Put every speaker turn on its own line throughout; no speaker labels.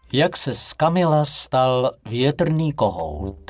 Jak se z Kamila stal větrný kohout.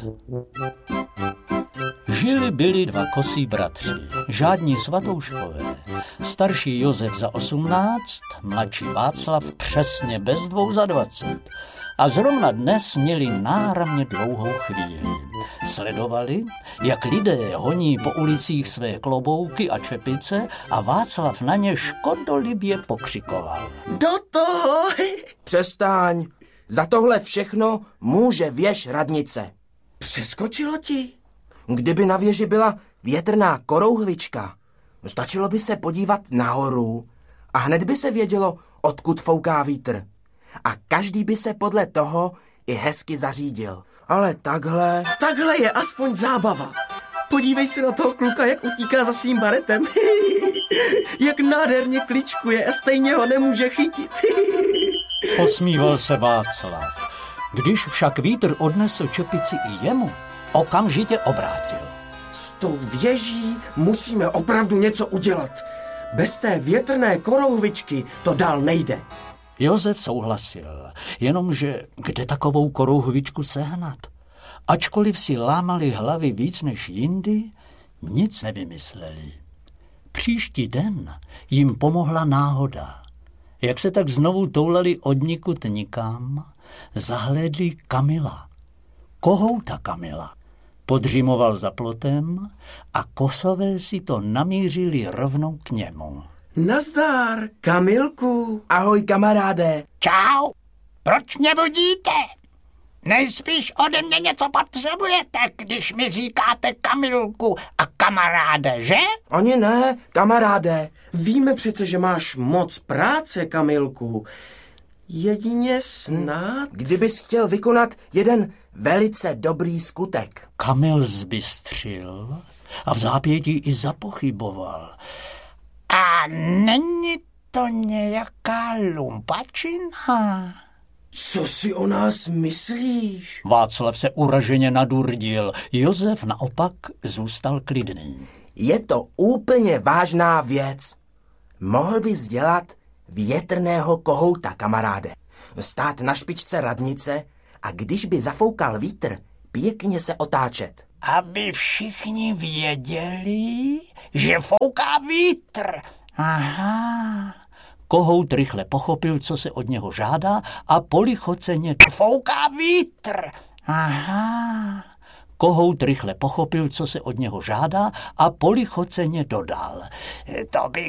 Byli dva kosí bratři, žádní Svatouškové. Starší Josef za 18, mladší Václav přesně bez 2 za 20. A zrovna dnes měli náramně dlouhou chvíli. Sledovali, jak lidé honí po ulicích své klobouky a čepice a Václav na ně škodolibě pokřikoval.
Do toho!
Přestaň, za tohle všechno může věž radnice.
Přeskočilo ti?
Kdyby na věži byla větrná korouhvička, stačilo by se podívat nahoru a hned by se vědělo, odkud fouká vítr. A každý by se podle toho i hezky zařídil. Ale takhle...
Takhle je aspoň zábava. Podívej se na toho kluka, jak utíká za svým baretem. Jak nádherně kličkuje a stejně ho nemůže chytit.
Posmíval se Václav. Když však vítr odnesl čepici i jemu, okamžitě obrátil.
S tou věží musíme opravdu něco udělat. Bez té větrné korouhvičky to dál nejde.
Josef souhlasil, jenomže kde takovou korouhvičku sehnat? Ačkoliv si lámali hlavy víc než jindy, nic nevymysleli. Příští den jim pomohla náhoda. Jak se tak znovu toulali odnikud nikam, zahlédli Kamila. Kohouta Kamila. Podřímoval za plotem a kosové si to namířili rovnou k němu.
Nazdar, Kamilku.
Ahoj, kamaráde.
Čau, proč mě budíte? Nejspíš ode mě něco potřebujete, když mi říkáte Kamilku a kamaráde, že?
Ani ne, kamaráde.
Víme přece, že máš moc práce, Kamilku. Jedině snad...
Kdybys chtěl vykonat jeden velice dobrý skutek.
Kamil zbystřil a v zápětí i zapochyboval.
A není to nějaká lumpačina?
Co si o nás myslíš?
Václav se uraženě nadurdil, Josef naopak zůstal klidný.
Je to úplně vážná věc. Mohl bys dělat větrného kohouta, kamaráde. Stát na špičce radnice a když by zafoukal vítr, pěkně se otáčet.
Aby všichni věděli, že fouká vítr. Aha.
Kohout rychle pochopil, co se od něho žádá a polichoceně
fouká vítr.
Aha. Kohout rychle pochopil, co se od něho žádá a polichoceně dodal.
To bych